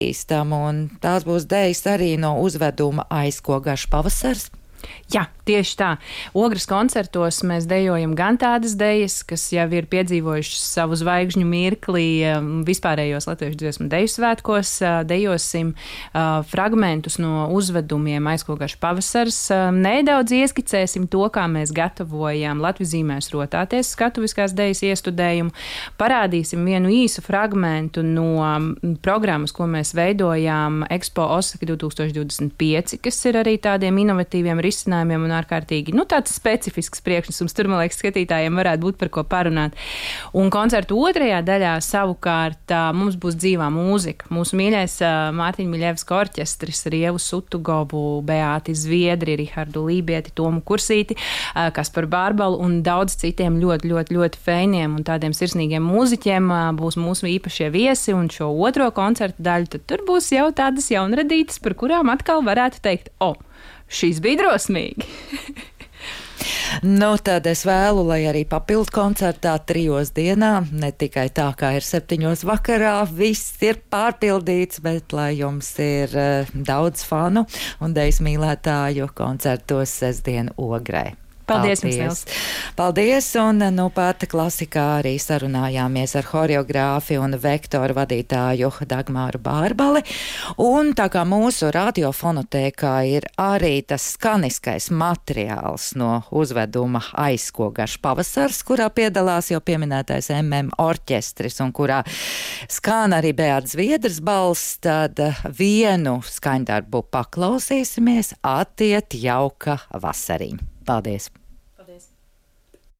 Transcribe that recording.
pazīstama, un tās būs dejas arī no uzveduma Aizko garš pavasars. Jā, tieši tā. Ogres koncertos mēs dejojam gan tādas dejas, kas jau ir piedzīvojušas savu zvaigžņu mirkli vispārējos latviešu dziesmu deju svētkos. Dejosim fragmentus no uzvedumiem Aizko garš pavasars. Nedaudz ieskicēsim to, kā mēs gatavojam Latvijas zīmēs rotāties skatuviskās dejas iestudējumu. Parādīsim vienu īsu fragmentu no programmas, ko mēs veidojām Expo Osaka 2025, kas ir arī tādiem inovatīviem risinājumiem un ārkārtīgi, tāds specifisks priekšnesums. Tur, man liekas, skatītājiem varētu būt par ko parunāt. Un koncertu otrajā daļā savukārt mums būs dzīvā mūzika. Mūsu mīļais Mārtiņa Miļevska orķestris ar Ievu Sutugovu, Beāti Zviedri, Rihardu Lībieti, Tomu Kursīti, Kasparu Bārbalu un daudz citiem ļoti feiniem un tādiem sirsnīgiem mūziķiem būs mūsu īpašie viesi, un šo otro koncertu daļu tad tur būs jau tādas jaunradītas, par kurām atkal varētu teikt, šīs bija drosmīgi. Tad es vēlu, lai arī papildu koncertā 3 dienā, ne tikai tā, kā ir 7 vakarā, viss ir pārpildīts, bet lai jums ir daudz fanu un dejas mīlētāju koncertos sestdien Ogrē. Paldies jums! Paldies, un pat klasikā arī sarunājāmies ar horeogrāfi un vektoru vadītāju Dagmāru Bārbali, un tā kā mūsu radiofonotēkā ir arī tas skaniskais materiāls no uzveduma Aizko garš pavasars, kurā piedalās jau pieminētais orķestris un kurā skan arī Beātas Zviedras balss, tad vienu skaņdarbu paklausīsimies, Atiet jauka vasariņa. Paldies!